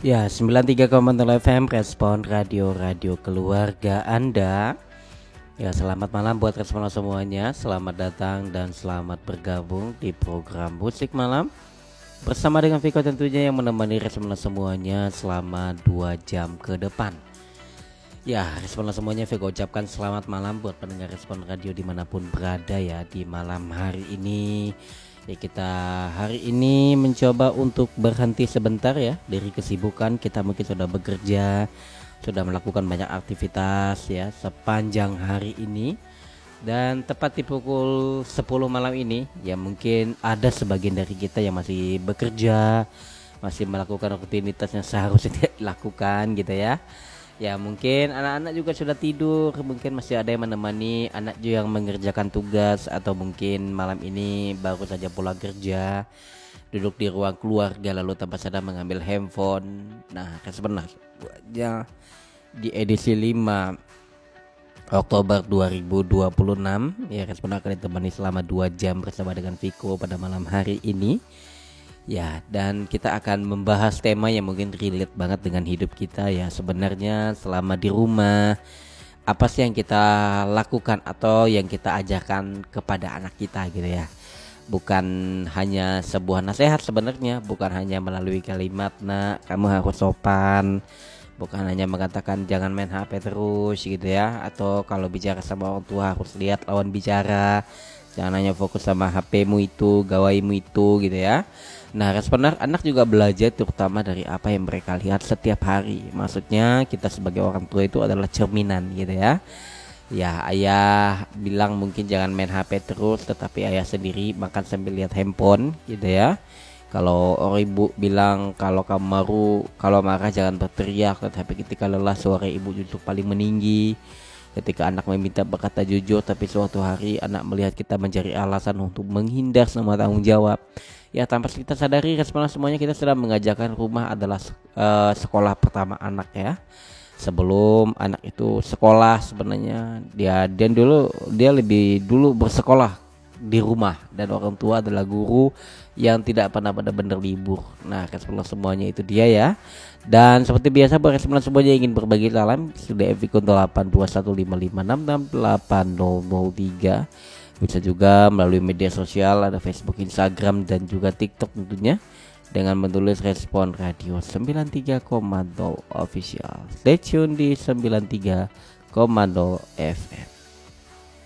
Ya, 93,0 FM Respon Radio Keluarga Anda. Ya, selamat malam buat respon semuanya. Selamat datang dan selamat bergabung di program Musik Malam bersama dengan Viko tentunya yang menemani respon semuanya selama 2 jam ke depan. Ya, respon semuanya Viko ucapkan selamat malam buat pendengar Respon Radio dimanapun berada ya di malam hari ini. Ya, kita hari ini mencoba untuk berhenti sebentar ya dari kesibukan. Kita mungkin sudah bekerja, sudah melakukan banyak aktivitas ya sepanjang hari ini. Dan tepat di pukul 10 malam ini ya mungkin ada sebagian dari kita yang masih bekerja, masih melakukan rutinitas yang seharusnya tidak dilakukan gitu ya. Ya mungkin anak-anak juga sudah tidur, mungkin masih ada yang menemani anak juga yang mengerjakan tugas, atau mungkin malam ini baru saja pulang kerja, duduk di ruang keluarga lalu tanpa sadar mengambil handphone. Nah, sebenarnya di edisi 5 Oktober 2026 ya Respon akan ditemani selama 2 jam bersama dengan Viko pada malam hari ini. Ya, dan kita akan membahas tema yang mungkin relate banget dengan hidup kita ya. Sebenarnya selama di rumah, apa sih yang kita lakukan atau yang kita ajarkan kepada anak kita gitu ya. Bukan hanya sebuah nasihat sebenarnya, bukan hanya melalui kalimat nak kamu harus sopan, bukan hanya mengatakan jangan main HP terus gitu ya, atau kalau bicara sama orang tua harus lihat lawan bicara, jangan hanya fokus sama HPmu itu, gawaimu itu gitu ya. Nah, responder anak juga belajar terutama dari apa yang mereka lihat setiap hari. Maksudnya kita sebagai orang tua itu adalah cerminan gitu ya. Ya, ayah bilang mungkin jangan main HP terus, tetapi ayah sendiri makan sambil lihat handphone gitu ya. Kalau orang ibu bilang kalau marah jangan berteriak, tetapi ketika lelah suara ibu justru paling meninggi. Ketika anak meminta berkata jujur, tapi suatu hari anak melihat kita mencari alasan untuk menghindar semua tanggung jawab. Ya, tanpa kita sadari respon semuanya kita sedang mengajarkan rumah adalah sekolah pertama anak ya. Sebelum anak itu sekolah sebenarnya dia lebih dulu bersekolah di rumah, dan orang tua adalah guru yang tidak pernah benar-benar libur. Nah, respon semuanya itu dia ya. Dan seperti biasa buat respon semuanya ingin berbagi salam sudah Viko 82155668003. Bisa juga melalui media sosial, ada Facebook, Instagram, dan juga TikTok tentunya, dengan menulis Respon Radio 93,0 Official. Stay tune di 93,0 FM.